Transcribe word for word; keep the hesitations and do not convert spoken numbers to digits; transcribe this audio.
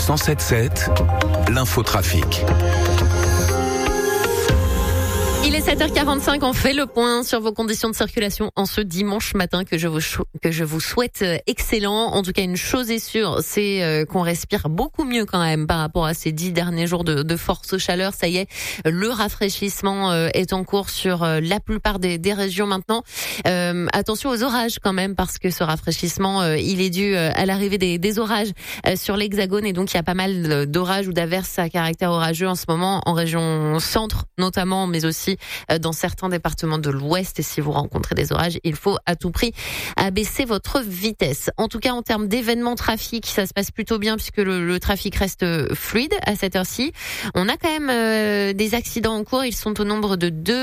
cent sept sept, l'infotrafic. Il est sept heures quarante-cinq, on fait le point sur vos conditions de circulation en ce dimanche matin que je vous, chou- que je vous souhaite excellent. En tout cas, une chose est sûre, c'est euh, qu'on respire beaucoup mieux quand même par rapport à ces dix derniers jours de, de forte chaleur. Ça y est, le rafraîchissement euh, est en cours sur euh, la plupart des, des régions maintenant. Euh, attention aux orages quand même, parce que ce rafraîchissement, euh, il est dû euh, à l'arrivée des, des orages euh, sur l'Hexagone, et donc il y a pas mal d'orages ou d'averses à caractère orageux en ce moment en région centre notamment, mais aussi dans certains départements de l'Ouest. Et si vous rencontrez des orages, il faut à tout prix abaisser votre vitesse. En tout cas, en termes d'événements trafic, ça se passe plutôt bien puisque le, le trafic reste fluide à cette heure-ci. On a quand même euh, des accidents en cours. Ils sont au nombre de deux.